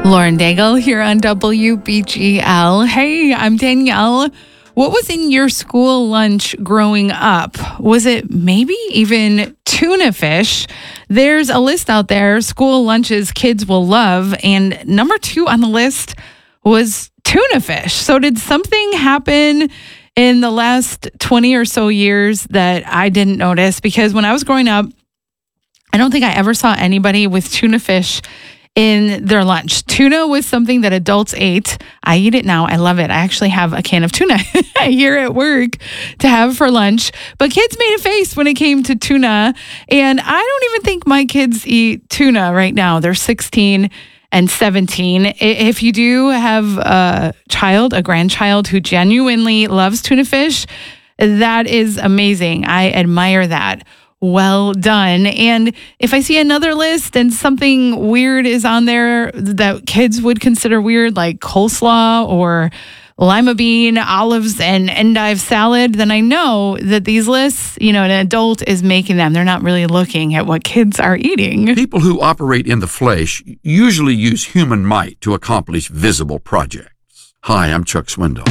Lauren Daigle here on WBGL. Hey, I'm Danielle. What was in your school lunch growing up? Was it maybe even tuna fish? There's a list out there, school lunches kids will love, and number 2 on the list was tuna fish. So did something happen in the last 20 or so years that I didn't notice? Because when I was growing up, I don't think I ever saw anybody with tuna fish in their lunch. Tuna was something that adults ate. I eat it now. I love it. I actually have a can of tuna here at work to have for lunch. But kids made a face when it came to tuna. And I don't even think my kids eat tuna right now. They're 16 and 17. If you do have a grandchild who genuinely loves tuna fish, that is amazing. I admire that. Well done. And if I see another list and something weird is on there that kids would consider weird, like coleslaw or lima bean, olives, and endive salad, then I know that these lists, an adult is making them. They're not really looking at what kids are eating. People who operate in the flesh usually use human might to accomplish visible projects. Hi, I'm Chuck Swindoll.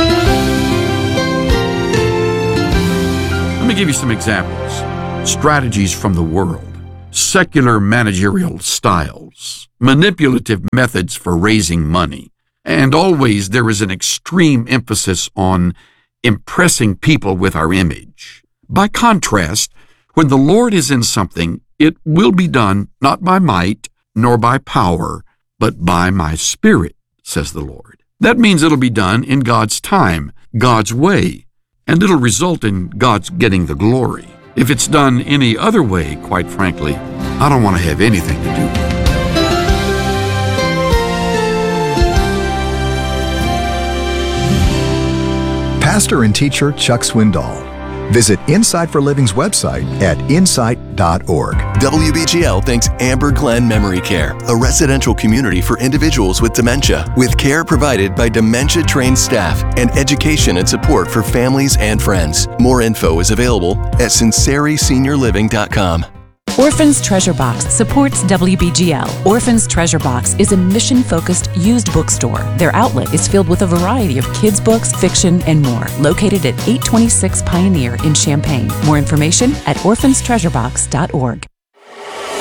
Let me give you some examples. Strategies from the world, secular managerial styles, manipulative methods for raising money, and always there is an extreme emphasis on impressing people with our image. By contrast, when the Lord is in something, it will be done not by might nor by power, but by my Spirit, says the Lord. That means it'll be done in God's time, God's way, and it'll result in God's getting the glory. If it's done any other way, quite frankly, I don't want to have anything to do with it. Pastor and teacher Chuck Swindoll. Visit Insight for Living's website at insight.org. WBGL thanks Amber Glen Memory Care, a residential community for individuals with dementia, with care provided by dementia-trained staff and education and support for families and friends. More info is available at sinceriseniorliving.com. Orphan's Treasure Box supports WBGL. Orphan's Treasure Box is a mission-focused used bookstore. Their outlet is filled with a variety of kids' books, fiction, and more. Located at 826 Pioneer in Champaign. More information at orphanstreasurebox.org.